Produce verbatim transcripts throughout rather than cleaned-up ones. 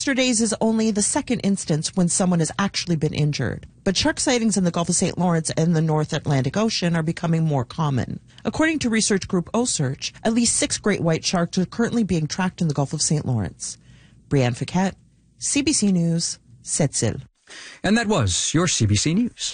Yesterday's is only the second instance when someone has actually been injured. But shark sightings in the Gulf of Saint Lawrence and the North Atlantic Ocean are becoming more common. According to research group OSearch, at least six great white sharks are currently being tracked in the Gulf of Saint Lawrence. Brianne Fiquette, C B C News, Sept-Îles. And that was your C B C News.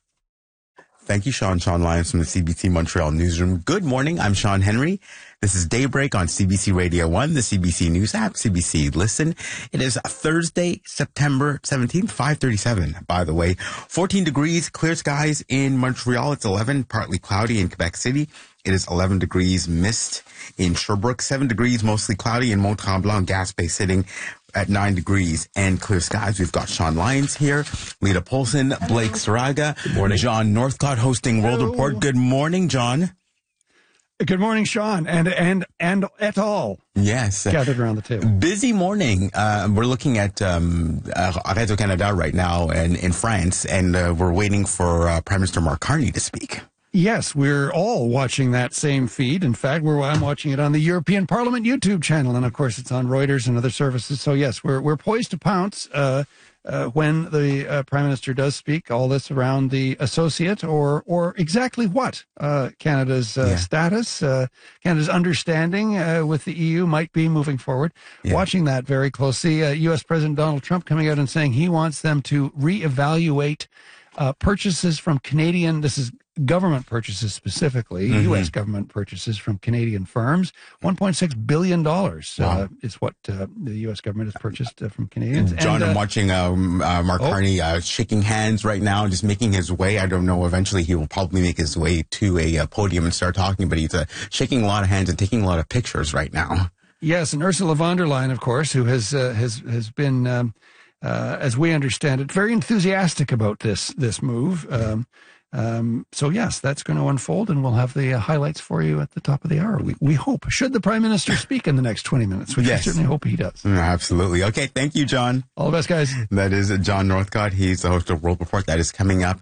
Thank you, Sean. Sean Lyons from the C B C Montreal Newsroom. Good morning. I'm Sean Henry. This is Daybreak on C B C Radio one, the C B C News app, C B C Listen. It is Thursday, September seventeenth, five thirty-seven, by the way. fourteen degrees, clear skies in Montreal. It's eleven, partly cloudy in Quebec City. It is eleven degrees, mist in Sherbrooke. seven degrees, mostly cloudy in Mont-Tremblant, Gaspé sitting at nine degrees and clear skies. We've got Sean Lyons here, Lita Polson, Blake Saraga. Good morning. John Northcott hosting World Hello. Report. Good morning, John. Good morning, Sean, and and and et al. Yes. Gathered around the table. Busy morning. Uh, we're looking at um, uh, Radio-Canada right now in, in France, and uh, we're waiting for uh, Prime Minister Mark Carney to speak. Yes, we're all watching that same feed. In fact, we're I'm watching it on the European Parliament YouTube channel, and of course, it's on Reuters and other services. So yes, we're we're poised to pounce uh, uh, when the uh, Prime Minister does speak. All this around the associate, or or exactly what uh, Canada's uh, Yeah. status, uh, Canada's understanding uh, with the E U might be moving forward. Yeah. Watching that very closely. Uh, U S President Donald Trump coming out and saying he wants them to reevaluate uh, purchases from Canadian. This is government purchases specifically, Mm-hmm. U S government purchases from Canadian firms. one point six billion dollars Wow. uh, is what uh, the U S government has purchased uh, from Canadians. John, And, uh, I'm watching um, uh, Mark oh. Carney uh, shaking hands right now, just making his way. I don't know. Eventually, he will probably make his way to a uh, podium and start talking. But he's uh, shaking a lot of hands and taking a lot of pictures right now. Yes, and Ursula von der Leyen, of course, who has uh, has has been, um, uh, as we understand it, very enthusiastic about this this move. Um, um, so yes, that's going to unfold, and we'll have the uh, highlights for you at the top of the hour. We we hope. Should the Prime Minister speak in the next twenty minutes, which Yes. we certainly hope he does. Mm, absolutely. Okay. Thank you, John. All the best, guys. That is John Northcott. He's the host of World Report. That is coming up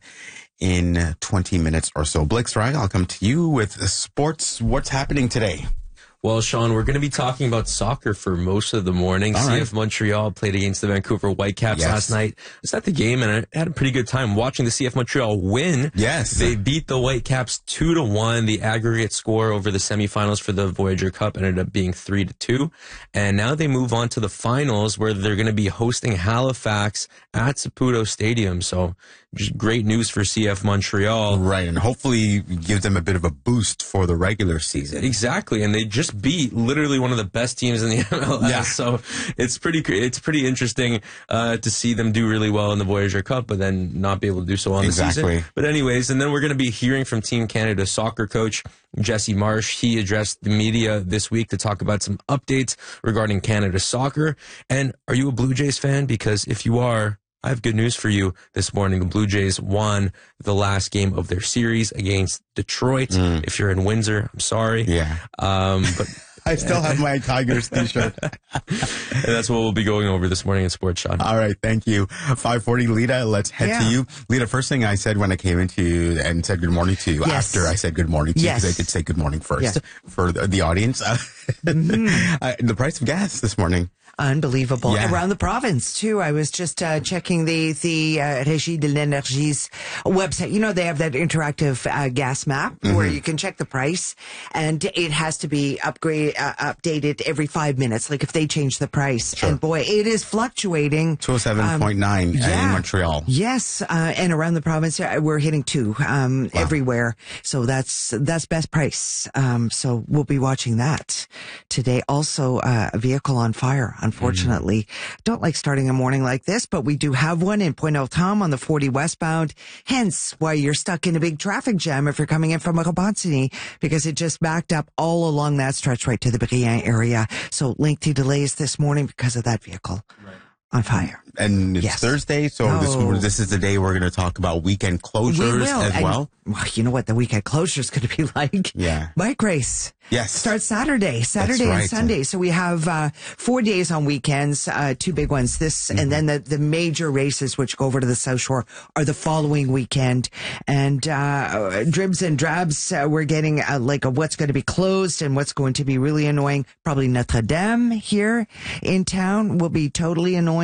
in twenty minutes or so. Blake Saraga, I'll come to you with sports. What's happening today? Well, Sean, we're going to be talking about soccer for most of the morning. All C F right. Montreal played against the Vancouver Whitecaps Yes. last night. I was at the game, and I had a pretty good time watching the C F Montreal win. Yes. They beat the Whitecaps two to one. The aggregate score over the semifinals for the Voyager Cup ended up being three to two. And now they move on to the finals, where they're going to be hosting Halifax at Saputo Stadium. So just great news for C F Montreal. Right, and hopefully gives them a bit of a boost for the regular season. Exactly, and they just beat literally one of the best teams in the M L S. Yeah. So it's pretty it's pretty interesting uh, to see them do really well in the Voyager Cup, but then not be able to do so on Exactly. the season. But anyways, and then we're going to be hearing from Team Canada soccer coach Jesse Marsh. He addressed the media this week to talk about some updates regarding Canada soccer. And are you a Blue Jays fan? Because if you are, I have good news for you this morning. The Blue Jays won the last game of their series against Detroit. Mm. If you're in Windsor, I'm sorry. Yeah. Um, but I still have my Tigers t-shirt. and that's what we'll be going over this morning in Sports Shot. All right, thank you. five forty, Lita, let's head Yeah. to you. Lita, first thing I said when I came into you and said good morning to you, Yes. after I said good morning to you, Yes. because I could say good morning first Yes. for the, the audience. Uh, Mm-hmm. uh, the price of gas this morning. Unbelievable. Yeah. Around the province, too. I was just uh, checking the, the uh, Régie de l'Énergie's website. You know, they have that interactive uh, gas map Mm-hmm. where you can check the price, and it has to be upgrade, uh, updated every five minutes, like if they change the price. Sure. And boy, it is fluctuating. two oh seven point nine Um, yeah. in Montreal. Yes, uh, and around the province, uh, we're hitting two um, everywhere. So that's that's best price. Um, so we'll be watching that today. Also, uh, a vehicle on fire, unfortunately. Mm. Don't like starting a morning like this, but we do have one in Pointe-aux-Trembles on the forty westbound. Hence why you're stuck in a big traffic jam if you're coming in from Robotini, because it just backed up all along that stretch right to the Briand area. So lengthy delays this morning because of that vehicle. on fire. And it's Yes. Thursday, so Oh. this this is the day we're going to talk about weekend We closures will. as And, well. well, you know what the weekend closure is going to be like? Yeah. Bike race. Yes. Starts Saturday, Saturday right. and Sunday. So we have uh, four days on weekends, uh, two big ones. This Mm-hmm. and then the, the major races, which go over to the South Shore, are the following weekend. And uh, dribs and drabs, uh, we're getting uh, like a what's going to be closed and what's going to be really annoying. Probably Notre Dame here in town will be totally annoying.